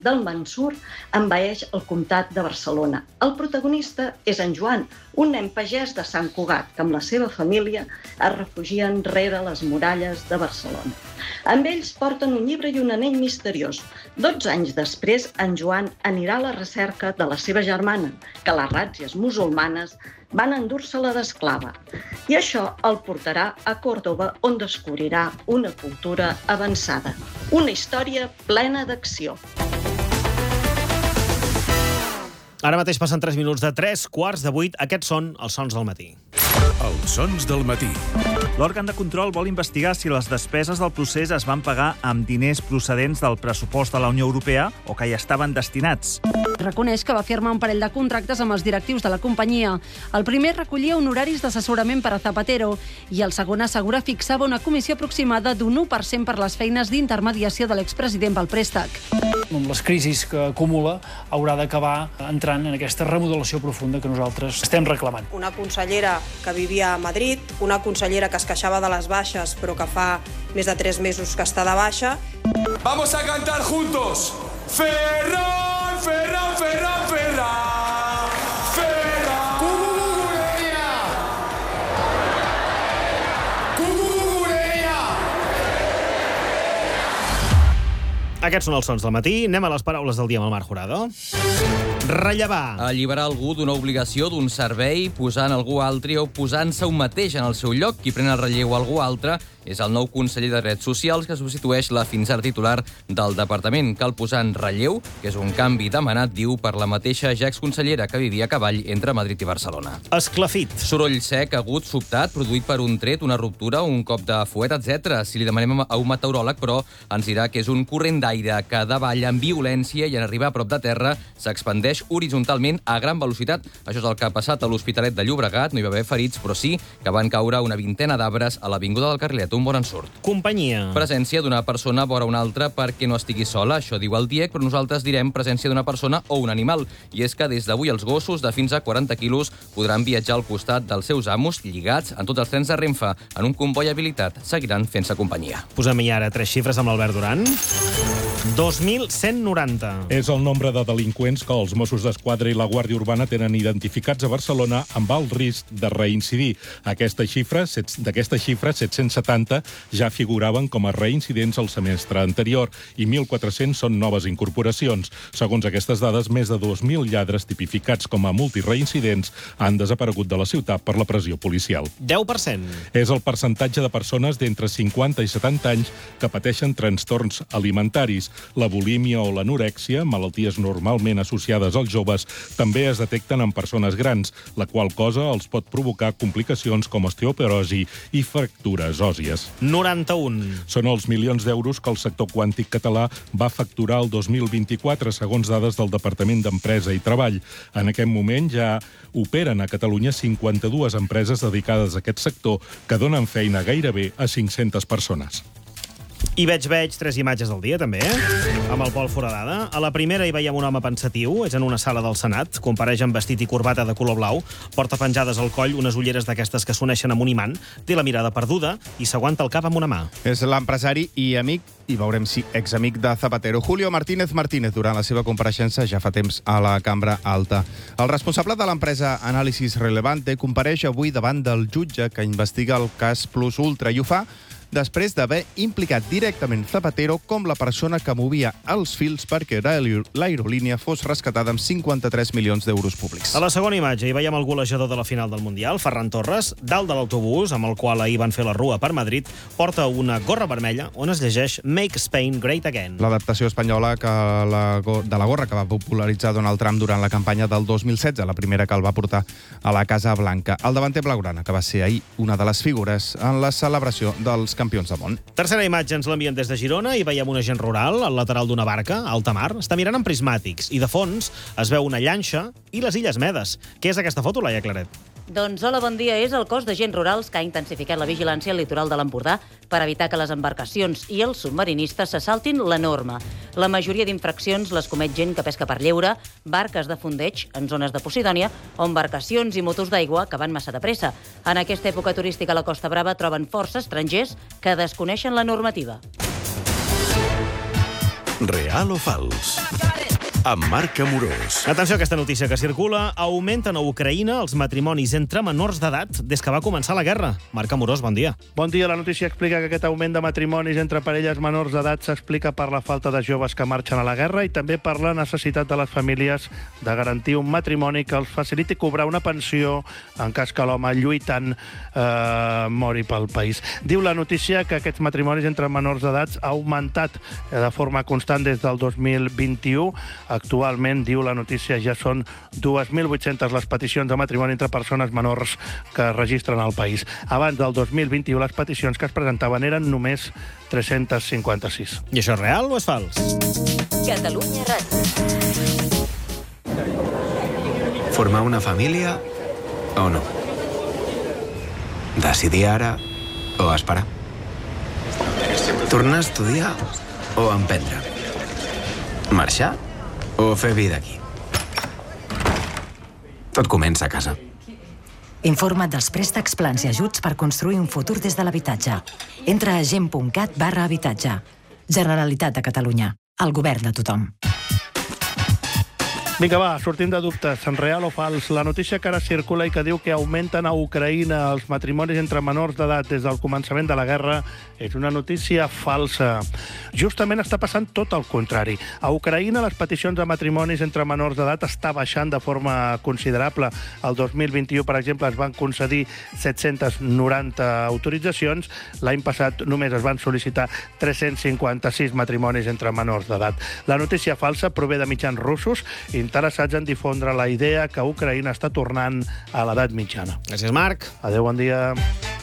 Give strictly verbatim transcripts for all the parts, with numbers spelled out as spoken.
del Mansur envaeix el comtat de Barcelona. El protagonista és en Joan, un nen pagès de Sant Cugat, que amb la seva família es refugien rere les muralles de Barcelona. Amb ells porten un llibre i un anell misteriós. Dotze anys després, en Joan anirà a la recerca de la seva germana, que les ràtzies musulmanes van endur-se-la d'esclava. I això el portarà a Còrdova, on descobrirà una cultura avançada. Una història plena d'acció. Ara mateix passen tres minuts de tres quarts de vuit. Aquests són els sons del matí. Els sons del matí. L'òrgan de control vol investigar si les despeses del procés es van pagar amb diners procedents del pressupost de la Unió Europea o que hi estaven destinats. Reconeix que va firmar un parell de contractes amb els directius de la companyia. El primer recollia honoraris d'assessorament per a Zapatero i el segon assegura fixava una comissió aproximada d'un u per cent per les feines d'intermediació de l'expresident pel préstec. Amb les crisis que acumula, haurà d'acabar entrant en aquesta remodelació profunda que nosaltres estem reclamant. Una consellera que vivia a Madrid, una consellera que es queixava de les baixes, però que fa més de tres mesos que està de baixa. Vamos a cantar juntos. Ferran, Ferran, Ferran, Ferran. Ferran. Cucucucureia. Cucucucureia. Aquests són els sons del matí. Anem a les paraules del dia amb el Marc Jurado. Rellevar. Alliberar algú d'una obligació, d'un servei, posant algú altre o posant-se un mateix en el seu lloc. Qui pren el relleu a algú altre és el nou conseller de Drets Socials que substitueix la fins ara titular del departament. Cal posar en relleu, que és un canvi demanat, diu, per la mateixa ja exconsellera que vivia a cavall entre Madrid i Barcelona. Esclafit. Soroll sec, agut, sobtat, produït per un tret, una ruptura, un cop de fuet, etcètera. Si li demanem a un meteoròleg, però, ens dirà que és un corrent d'aire que davalla amb violència i en arribar a prop de terra s'expandeix horitzontalment a gran velocitat. Això és el que ha passat a l'Hospitalet de Llobregat. No hi va haver ferits, però sí que van caure una vintena d'arbres a l'avinguda del Carrilet. Un bon ensurt. Companyia. Presència d'una persona vora una altra perquè no estigui sola. Això diu el D I E C, però nosaltres direm presència d'una persona o un animal. I és que des d'avui els gossos de fins a quaranta quilos podran viatjar al costat dels seus amos, lligats en tots els trens de Renfe. En un comboi habilitat seguiran fent-se companyia. Posem-hi ara tres xifres amb l'Albert Duran. dos mil cent noranta. És el nombre de delinqüents que els Mossos d'Esquadra i la Guàrdia Urbana tenen identificats a Barcelona amb el risc de reincidir. Aquesta xifra, d'aquesta xifra, set-cents setanta ja figuraven com a reincidents al semestre anterior i mil quatre-cents són noves incorporacions. Segons aquestes dades, més de dos mil lladres tipificats com a multireincidents han desaparegut de la ciutat per la pressió policial. deu per cent. És el percentatge de persones d'entre cinquanta i setanta anys que pateixen trastorns alimentaris. La bulímia o l'anorèxia, malalties normalment associades als joves, també es detecten en persones grans, la qual cosa els pot provocar complicacions com osteoporosi i fractures òssies. noranta-un. Són els milions d'euros que el sector quàntic català va facturar el dos mil vint-i-quatre, segons dades del Departament d'Empresa i Treball. En aquest moment ja operen a Catalunya cinquanta-dues empreses dedicades a aquest sector que donen feina gairebé a cinc-centes persones. I veig, veig, tres imatges del dia, també, eh? Amb el Pol Foradada. A la primera hi veiem un home pensatiu, és en una sala del Senat, compareix amb vestit i corbata de color blau, porta penjades al coll unes ulleres d'aquestes que s'uneixen amb un imant, té la mirada perduda i s'aguanta el cap amb una mà. És l'empresari i amic, i veurem si examic de Zapatero, Julio Martínez Martínez, durant la seva compareixença ja fa temps a la Cambra Alta. El responsable de l'empresa Anàlisis Relevante compareix avui davant del jutge que investiga el cas Plus Ultra i ho fa després d'haver implicat directament Zapatero com la persona que movia els fils perquè l'aerolínia fos rescatada amb cinquanta-tres milions d'euros públics. A la segona imatge hi veiem el golejador de la final del Mundial, Ferran Torres, dalt de l'autobús, amb el qual ahir van fer la rua per Madrid, porta una gorra vermella on es llegeix Make Spain Great Again. L'adaptació espanyola que la, de la gorra que va popularitzar Donald Trump durant la campanya del dos mil setze, la primera que el va portar a la Casa Blanca. El davanter blaugrana, que va ser ahir una de les figures en la celebració dels campions del món. Tercera imatge ens l'envien des de Girona i veiem un agent rural al lateral d'una barca, a alta mar. Està mirant amb prismàtics i de fons es veu una llanxa i les Illes Medes. Què és aquesta foto, Laia Claret? Doncs hola, bon dia. És el cos d'agents rurals que ha intensificat la vigilància al litoral de l'Empordà per evitar que les embarcacions i els submarinistes se saltin la norma. La majoria d'infraccions les comet gent que pesca per lleure, barques de fondeig en zones de Posidònia o embarcacions i motos d'aigua que van massa de pressa. En aquesta època turística a la Costa Brava troben força estrangers que desconeixen la normativa. Real o fals? Amb Marc Amorós. Atenció a aquesta notícia que circula. Augmenten a Ucraïna els matrimonis entre menors d'edat des que va començar la guerra. Marc Amorós, bon dia. Bon dia. La notícia explica que aquest augment de matrimonis entre parelles menors d'edat s'explica per la falta de joves que marxen a la guerra i també per la necessitat de les famílies de garantir un matrimoni que els faciliti cobrar una pensió en cas que l'home lluitant eh, mori pel país. Diu la notícia que aquests matrimonis entre menors d'edat ha augmentat de forma constant des del dos mil vint-i-u. Actualment, diu la notícia, ja són dos mil vuit-centes les peticions de matrimoni entre persones menors que es registren al país. Abans del dos mil vint-i-u, les peticions que es presentaven eren només tres-centes cinquanta-sis. I això és real o és fals? Catalunya Ràdio. Formar una família o no? Decidir ara o esperar? Tornar a estudiar o emprendre? Marxar o fer vida aquí? Tot comença a casa. Informa't dels préstecs, plans i ajuts per construir un futur des de l'habitatge. Entra a gent punt cat barra habitatge. Generalitat de Catalunya. El govern de tothom. Vinga, va, sortim de dubtes. En real o fals? La notícia que ara circula i que diu que augmenten a Ucraïna els matrimonis entre menors d'edat des del començament de la guerra és una notícia falsa. Justament està passant tot el contrari. A Ucraïna les peticions de matrimonis entre menors d'edat està baixant de forma considerable. El dos mil vint-i-u, per exemple, es van concedir set-centes noranta autoritzacions. L'any passat només es van sol·licitar tres-cents cinquanta-sis matrimonis entre menors d'edat. La notícia falsa prové de mitjans russos i interessats en difondre la idea que Ucraïna està tornant a l'edat mitjana. Gràcies, Marc. Adéu, bon dia.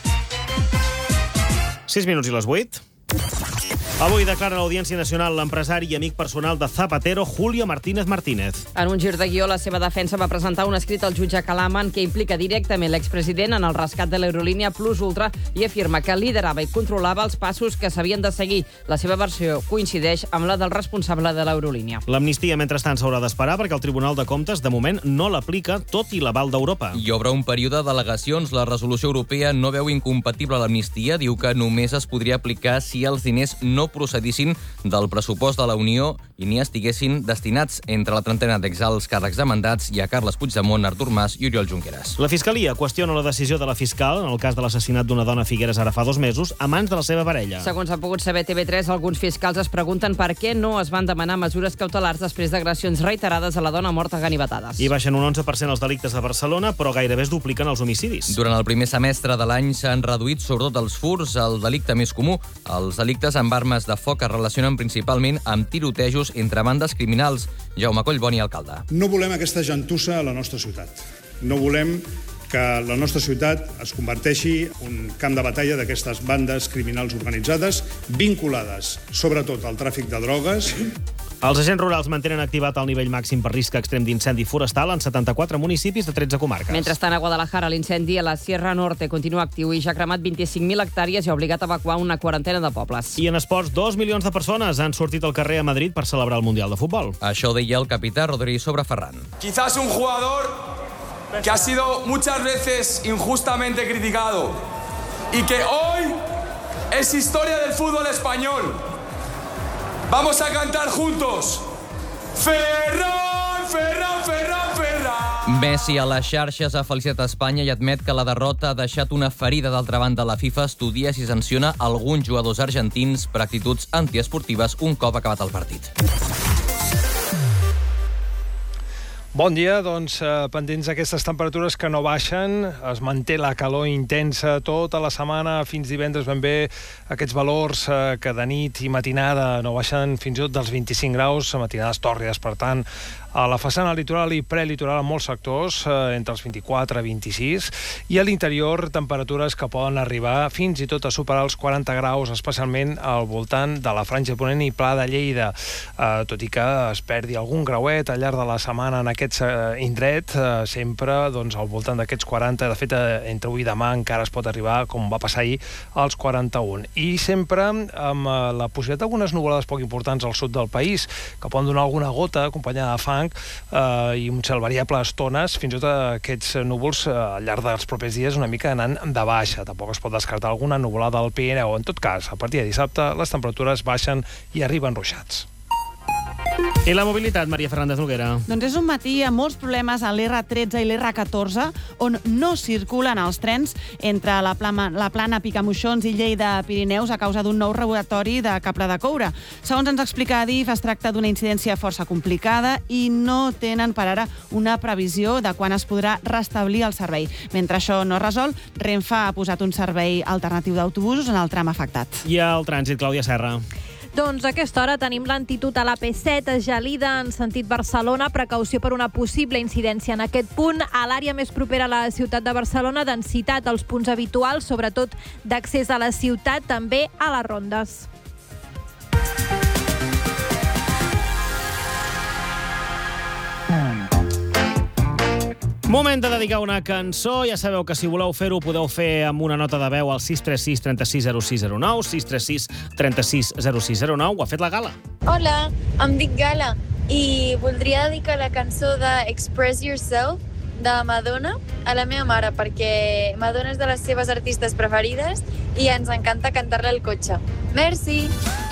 sis minuts i les vuit. Avui declara a l'Audiència Nacional l'empresari i amic personal de Zapatero, Julio Martínez Martínez. En un gir de guió, la seva defensa va presentar un escrit al jutge Kalaman que implica directament l'expresident en el rescat de l'aerolínia Plus Ultra i afirma que liderava i controlava els passos que s'havien de seguir. La seva versió coincideix amb la del responsable de l'aerolínia. L'amnistia, mentrestant, s'haurà d'esperar perquè el Tribunal de Comptes, de moment, no l'aplica, tot i l'aval d'Europa. Hi obre un període d'al·legacions. La resolució europea no veu incompatible l'amnistia. Diu que només es podria aplicar si els diners no procedissin del pressupost de la Unió i n'hi estiguessin destinats entre la trentena d'exalts càrrecs demandats i a Carles Puigdemont, Artur Mas i Oriol Junqueras. La Fiscalia qüestiona la decisió de la fiscal en el cas de l'assassinat d'una dona a Figueres ara fa dos mesos a mans de la seva parella. Segons ha pogut saber T V tres, alguns fiscals es pregunten per què no es van demanar mesures cautelars després d'agressions reiterades a la dona morta a ganivetades. I baixen un onze per cent els delictes de Barcelona, però gairebé es dupliquen els homicidis. Durant el primer semestre de l'any s'han reduït sobretot els furts, el delicte més comú. Els delictes amb armes de foc es relacionen principalment amb tirotejos entre bandes criminals. Jaume Collboni, alcalde. No volem aquesta gentussa a la nostra ciutat. No volem que la nostra ciutat es converteixi en un camp de batalla d'aquestes bandes criminals organitzades vinculades, sobretot, al tràfic de drogues. Els agents rurals mantenen activat el nivell màxim per risc extrem d'incendi forestal en setanta-quatre municipis de tretze comarques. Mentrestant, a Guadalajara, l'incendi a la Sierra Norte continua actiu i ja ha cremat vint-i-cinc mil hectàrees i ha obligat a evacuar una quarantena de pobles. I en esports, dos milions de persones han sortit al carrer a Madrid per celebrar el Mundial de Futbol. Això deia el capità Rodri sobre Ferran. Quizás un jugador que ha sido muchas veces injustamente criticado y que hoy es historia del fútbol español. Vamos a cantar juntos. Ferran, Ferran, Ferran, Ferran. Messi a les xarxes ha felicitat Espanya i admet que la derrota ha deixat una ferida. D'altra banda, la FIFA estudia si sanciona alguns jugadors argentins per actituds antiesportives un cop acabat el partit. Bon dia, doncs eh, pendents d'aquestes temperatures que no baixen, es manté la calor intensa tota la setmana, fins divendres ben bé, aquests valors eh, que de nit i matinada no baixen fins i tot dels vint-i-cinc graus, matinades tòrrides, per tant, a la façana litoral i prelitoral en molts sectors, eh, entre els vint-i-quatre i vint-i-sis, i a l'interior temperatures que poden arribar fins i tot a superar els quaranta graus, especialment al voltant de la Franja de Ponent i Pla de Lleida, eh, tot i que es perdi algun grauet al llarg de la setmana en aquest eh, indret, eh, sempre doncs, al voltant d'aquests quaranta, de fet, eh, entre avui i demà encara es pot arribar, com va passar ahir, als quaranta-un. I sempre amb eh, la possibilitat d'algunes nuvolades poc importants al sud del país, que poden donar alguna gota acompanyada de fang, Uh, i un cel variable a estones, fins i tot aquests núvols uh, al llarg dels propers dies una mica anant de baixa. Tampoc es pot descartar alguna nuvolada al Pirineu. En tot cas, a partir de dissabte les temperatures baixen i arriben ruixats. I la mobilitat, Maria Fernández Noguera? Doncs és un matí amb molts problemes a l'R tretze i l'R catorze, on no circulen els trens entre la plana, la plana Picamoixons i Lleida-Pirineus a causa d'un nou robatori de cable de coure. Segons ens explica Adif, es tracta d'una incidència força complicada i no tenen per ara una previsió de quan es podrà restablir el servei. Mentre això no es resol, Renfe ha posat un servei alternatiu d'autobusos en el tram afectat. I el trànsit, Clàudia Serra? Doncs a aquesta hora tenim lentitud a la P set, Gelida en sentit Barcelona, precaució per una possible incidència en aquest punt. A l'àrea més propera a la ciutat de Barcelona, densitat als punts habituals, sobretot d'accés a la ciutat, també a les rondes. Moment de dedicar una cançó. Ja sabeu que si voleu fer-ho podeu fer amb una nota de veu al sis tres sis, trenta-sis, zero sis zero nou, sis tres sis, trenta-sis, zero sis zero nou. Ho ha fet la Gala. Hola, em dic Gala i voldria dedicar la cançó de Express Yourself de Madonna a la meva mare, perquè Madonna és de les seves artistes preferides i ens encanta cantar-la al cotxe. Merci!